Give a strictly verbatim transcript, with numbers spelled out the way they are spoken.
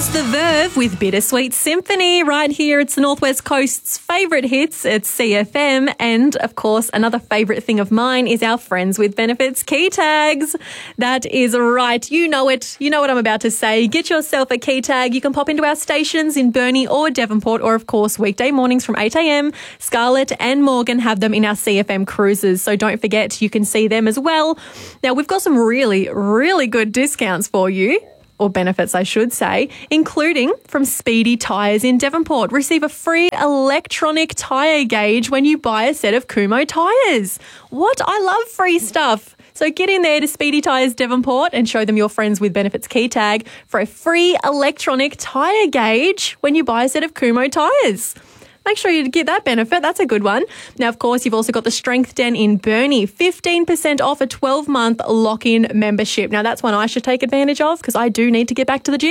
was The Verve with Bittersweet Symphony right here. It's the Northwest Coast's favourite hits. It's C F M. And, of course, another favourite thing of mine is our Friends with Benefits key tags. That is right. You know it. You know what I'm about to say. Get yourself a key tag. You can pop into our stations in Burnie or Devonport, or, of course, weekday mornings from eight a.m. Scarlett and Morgan have them in our C F M cruises. So don't forget, you can see them as well. Now, we've got some really, really good discounts for you. Or benefits, I should say, including from Speedy Tyres in Devonport. Receive a free electronic tyre gauge when you buy a set of Kumho tyres. What? I love free stuff. So get in there to Speedy Tyres Devonport and show them your Friends with Benefits key tag for a free electronic tyre gauge when you buy a set of Kumho tyres. Make sure you get that benefit. That's a good one. Now, of course, you've also got the Strength Den in Burnie. fifteen percent off a twelve-month lock-in membership. Now, that's one I should take advantage of because I do need to get back to the gym.